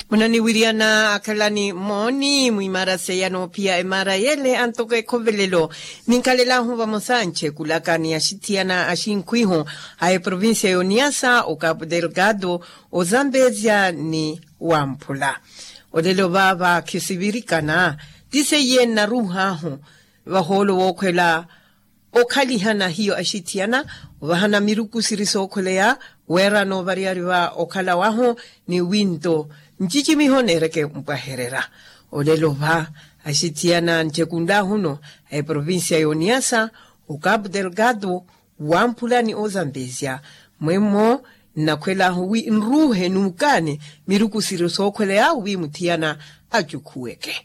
Munani wiriana akalani moni muimara seyano pia emara yele antoke kovelelo. Minkalela huwa mosanche kulakani ashitiana ashinkwiho ae provincia yoniasa o Cabo Delgado o Zambezia ni Wampula. Odelo baba kisibirikana dise yen na ruhaho waholo wokwela o kalihana hiyo ashitiana wahana miruku siriso kolea wera no variariwa o kalawaho ni winto njiji mihonere mpaherera olelo ba ashitiana nchekunda huno e provincia yoniasa o Cabo Delgado Wampula ni o Zambezia mwemo nakwela hui nruhe numkane miruku siriso kolea wi mutiana ajukuweke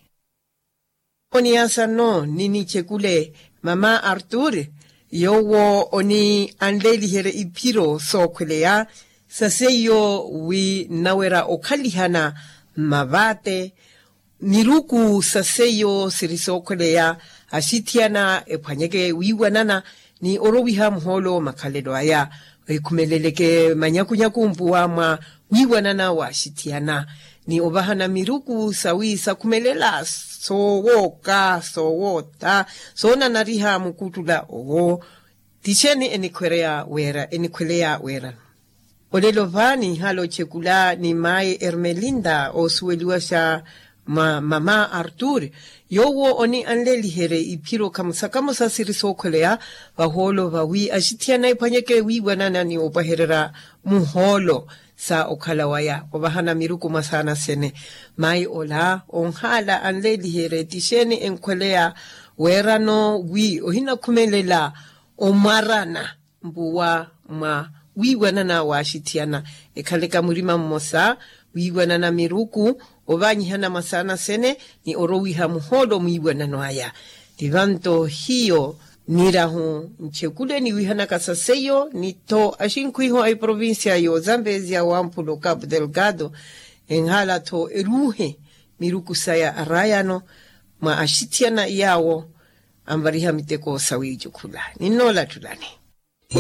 Oniasa no nini chekule mama Artur yowo oni andeli here ipiro so kwelea saseyo wi nawera okalihana mabate miruku saseyo siriso kwelea ashitiana epanyeke wiwanana ni orowiha mholo makaledo aya kumeleleke manyakunyaku mpuwama wiwanana wa ashitiana ni obahana miruku sawi sakumelela sowoka sowota sona nariha mukutula owo ticheni enikwelea wera olelo vani halo chekula ni mai Ermelinda o sueliwasha mama Artur yowo oni anleli here ipiro kamusa siriso kwelea waholo wawi ashitiana ipanyeke wiwanana ni obaherera muholo sa okalawaya obahana miruku masana sene mai ola onhala anleli here tisheni enkwelea werano wi ohina kumelela omarana mbuwa ma wiwanana washitiana ekaleka murima mmosa wiwanana miruku obanyihana masana sene ni orowiha muholo mwiwanano aya divanto hiyo nirahu nchekule ni wihana kasaseyo ni to ashinkwiho ay provincia yo Zambezia Wampula Cabo Delgado enhala to eruhe miruku saya arayano ma ashitiana yawo ambariha miteko sawi jukula ninola tulani